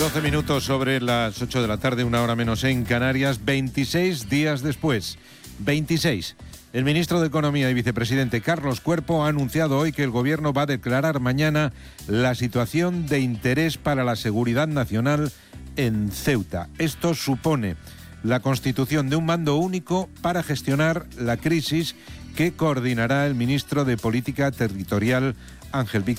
12 minutos sobre las 8 de la tarde, una hora menos en Canarias, 26 días después. 26. El ministro de Economía y vicepresidente Carlos Cuerpo ha anunciado hoy que el Gobierno va a declarar mañana la situación de interés para la seguridad nacional en Ceuta. Esto supone la constitución de un mando único para gestionar la crisis que coordinará el ministro de Política Territorial, Ángel Víctor